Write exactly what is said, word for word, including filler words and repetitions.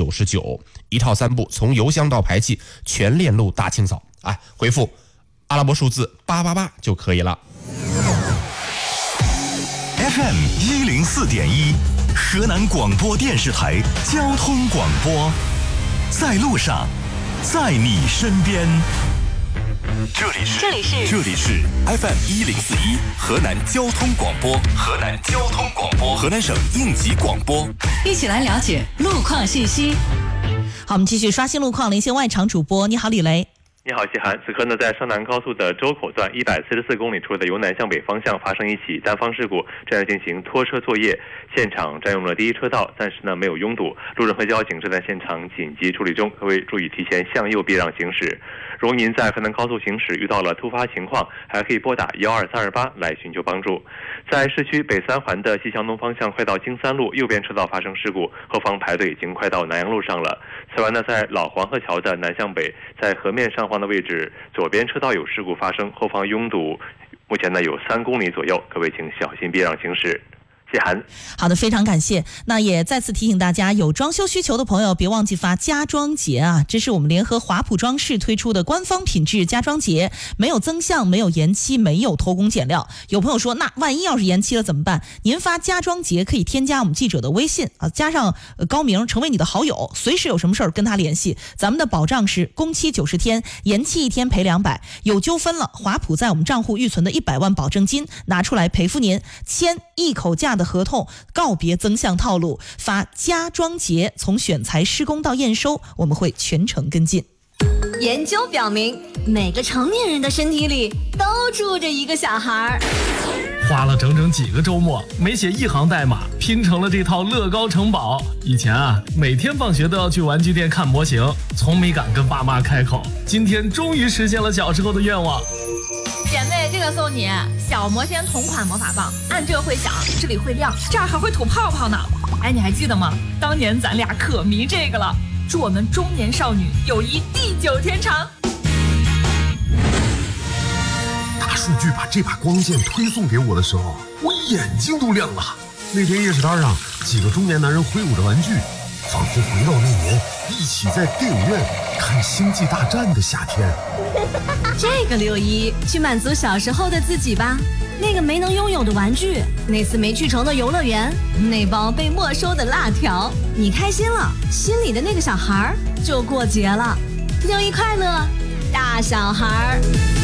九十九，一套三部，从油箱到排气全链路大清扫。哎，回复阿拉伯数字八八八就可以了。 F M 一零四点一，河南广播电视台交通广播，在路上，在你身边。这里是这里是这里是 F M 一零四一河南交通广播，河南交通广播，河南省应急广播， 一起来了解路况信息。 好，我们继续刷新路况，连线外场主播。你好，李雷。 你好，西涵。此刻呢，在上南高速的周口段一百四十四公里处的由南向北方向发生一起单方事故，正在进行拖车作业，现场占用了第一车道，暂时呢没有拥堵，路人和交警正在现场紧急处理中，各位注意提前向右避让行驶。如果您在河南高速行驶遇到了突发情况，还可以拨打一二三二八来寻求帮助。在市区北三环的西向东方向快到京三路右边车道发生事故，后方排队已经快到南阳路上了。此外呢，在老黄河桥的南向北，在河面上方的位置，左边车道有事故发生，后方拥堵，目前呢有三公里左右，各位请小心避让行驶。谢涵。 好的，非常感谢。那也再次提醒大家，有装修需求的朋友别忘记发家装节啊！这是我们联合华普装饰推出的官方品质家装节，没有增项，没有延期，没有偷工减料。有朋友说，那万一要是延期了怎么办？您发家装节可以添加我们记者的微信啊，加上高明成为你的好友，随时有什么事儿跟他联系。咱们的保障是工期九十天，延期一天赔两百，有纠纷了，华普在我们账户预存的一百万保证金拿出来赔付您，签一口价的合同，告别增项套路，发家装节，从选材施工到验收，我们会全程跟进。 研究表明，每个成年人的身体里都住着一个小孩。 花了整整几个周末，没写一行代码，拼成了这套乐高城堡。以前啊，每天放学都要去玩具店看模型，从没敢跟爸妈开口。今天终于实现了小时候的愿望。 姐妹，这个送你，小魔仙同款魔法棒，按这会响，这里会亮，这儿还会吐泡泡呢。哎，你还记得吗？当年咱俩可迷这个了。祝我们中年少女友谊地久天长。 大数据把这把光剑推送给我的时候，我眼睛都亮了。那天夜市摊上，几个中年男人挥舞着玩具，仿佛回到那年一起在电影院看《星际大战》的夏天。 这个六一去满足小时候的自己吧，那个没能拥有的玩具，那次没去成的游乐园，那包被没收的辣条，你开心了，心里的那个小孩就过节了。六一快乐，大小孩。